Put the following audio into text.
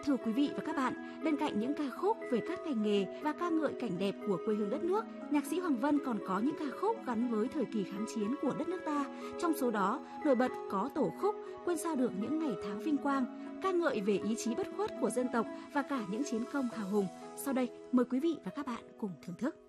Thưa quý vị và các bạn, bên cạnh những ca khúc về các ngành nghề và ca ngợi cảnh đẹp của quê hương đất nước, nhạc sĩ Hoàng Vân còn có những ca khúc gắn với thời kỳ kháng chiến của đất nước ta. Trong số đó, nổi bật có tổ khúc Quên sao được những ngày tháng vinh quang, ca ngợi về ý chí bất khuất của dân tộc và cả những chiến công hào hùng. Sau đây, mời quý vị và các bạn cùng thưởng thức.